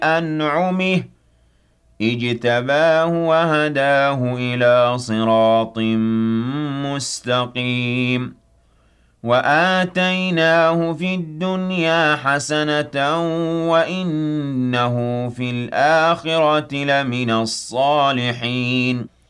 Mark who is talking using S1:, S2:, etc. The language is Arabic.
S1: أنعمه اجتباه وهداه إلى صراط مستقيم وآتيناه في الدنيا حسنة وإنه في الآخرة لمن الصالحين